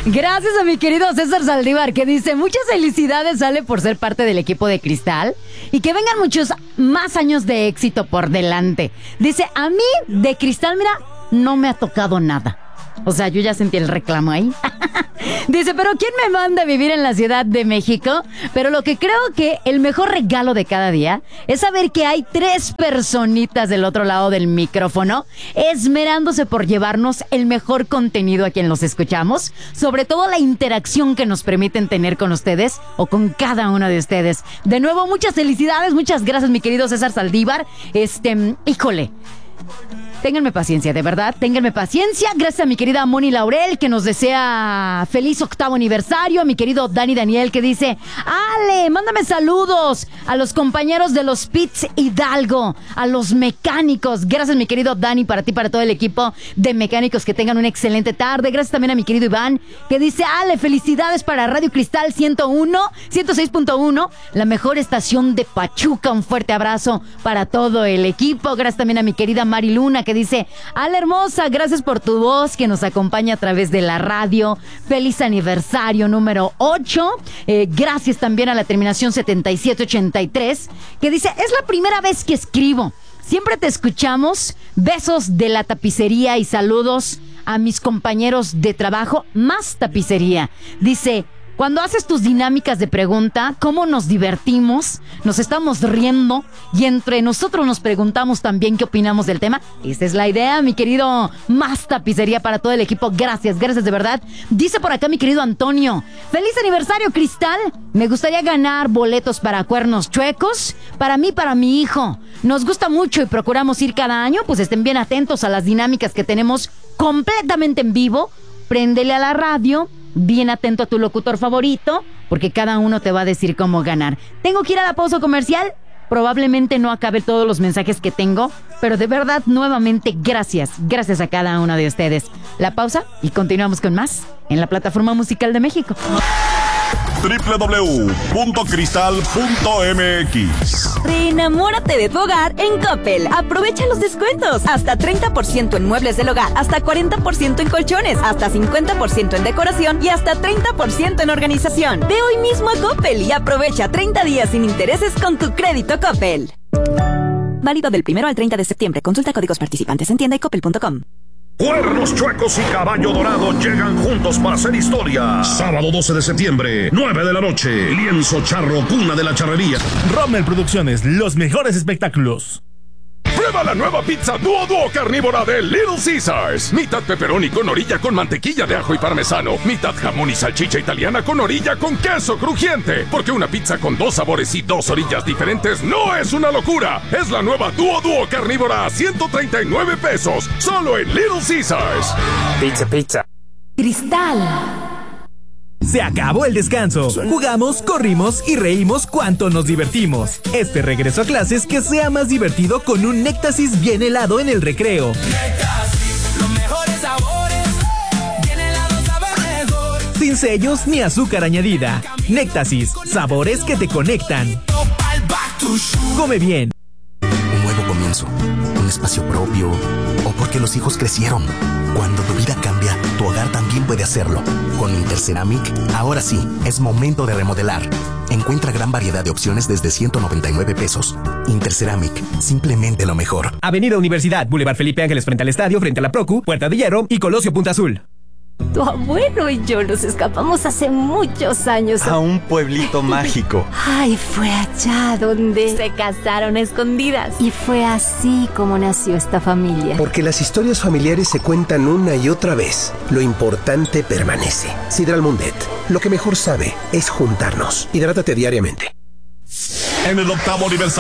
Gracias a mi querido César Saldívar, que dice: muchas felicidades, Ale, por ser parte del equipo de Cristal y que vengan muchos más años de éxito por delante. Dice: a mí de Cristal, mira, no me ha tocado nada. O sea, yo ya sentí el reclamo ahí. Dice: pero ¿quién me manda a vivir en la Ciudad de México? Pero lo que creo que el mejor regalo de cada día es saber que hay 3 personitas del otro lado del micrófono esmerándose por llevarnos el mejor contenido a quien los escuchamos, sobre todo la interacción que nos permiten tener con ustedes o con cada uno de ustedes. De nuevo, muchas felicidades, muchas gracias, mi querido César Saldívar. Híjole, ténganme paciencia, de verdad, ténganme paciencia. Gracias a mi querida Moni Laurel, que nos desea feliz 8º aniversario. A mi querido Dani Daniel, que dice: Ale, mándame saludos a los compañeros de los Pits Hidalgo, a los mecánicos. Gracias, mi querido Dani, para ti, para todo el equipo de mecánicos. Que tengan una excelente tarde. Gracias también a mi querido Iván, que dice: Ale, felicidades para Radio Cristal 106.1, la mejor estación de Pachuca. Un fuerte abrazo para todo el equipo. Gracias también a mi querida Mari Luna, que dice: Ale hermosa, gracias por tu voz que nos acompaña a través de la radio. Feliz aniversario número 8. Gracias también a la terminación 7783, que dice: es la primera vez que escribo. Siempre te escuchamos. Besos de la tapicería y saludos a mis compañeros de trabajo. Más tapicería. Dice: cuando haces tus dinámicas de pregunta, cómo nos divertimos, nos estamos riendo y entre nosotros nos preguntamos también qué opinamos del tema. Esa es la idea, mi querido Más Tapicería, para todo el equipo. Gracias, gracias de verdad. Dice por acá mi querido Antonio: feliz aniversario, Cristal. Me gustaría ganar boletos para Cuernos Chuecos, para mí, para mi hijo. Nos gusta mucho y procuramos ir cada año, pues estén bien atentos a las dinámicas que tenemos completamente en vivo. Préndele a la radio, bien atento a tu locutor favorito, porque cada uno te va a decir cómo ganar. Tengo que ir a la pausa comercial. Probablemente no acabe todos los mensajes que tengo, pero de verdad, nuevamente, gracias a cada uno de ustedes. La pausa y continuamos con más en la Plataforma Musical de México. www.cristal.mx. Reenamórate de tu hogar en Coppel. Aprovecha los descuentos. Hasta 30% en muebles del hogar, hasta 40% en colchones, hasta 50% en decoración y hasta 30% en organización. Ve hoy mismo a Coppel y aprovecha 30 días sin intereses con tu crédito Coppel. Válido del 1 al 30 de septiembre. Consulta códigos participantes en tienda y coppel.com. Cuernos Chuecos y Caballo Dorado llegan juntos para hacer historia. Sábado 12 de septiembre, 9 de la noche. Lienzo Charro, cuna de la charrería. Rommel Producciones, los mejores espectáculos. Prueba la nueva pizza Duo carnívora de Little Caesars. Mitad pepperoni con orilla con mantequilla de ajo y parmesano. Mitad jamón y salchicha italiana con orilla con queso crujiente. Porque una pizza con 2 sabores y 2 orillas diferentes no es una locura. Es la nueva Duo carnívora a 139 pesos. Solo en Little Caesars. Pizza. Cristal. Se acabó el descanso. Jugamos, corrimos y reímos cuanto nos divertimos. Este regreso a clases que sea más divertido con un Néctasis bien helado en el recreo. Néctasis, los mejores sabores. Bien helado sabe mejor. Sin sellos ni azúcar añadida. Néctasis, sabores que te conectan. Come bien. Un nuevo comienzo, un espacio propio, o porque los hijos crecieron. Cuando tu vida cambia, tu hogar también puede hacerlo. Con Interceramic, ahora sí, es momento de remodelar. Encuentra gran variedad de opciones desde 199 pesos. Interceramic, simplemente lo mejor. Avenida Universidad, Boulevard Felipe Ángeles frente al estadio, frente a la Procu, Puerta de Hierro y Colosio Punta Azul. Tu abuelo y yo nos escapamos hace muchos años A un pueblito mágico. Ay, fue allá donde se casaron a escondidas. Y fue así como nació esta familia. Porque las historias familiares se cuentan una y otra vez. Lo importante permanece. Sidral Mundet, lo que mejor sabe es juntarnos. Hidrátate diariamente. En el 8º aniversario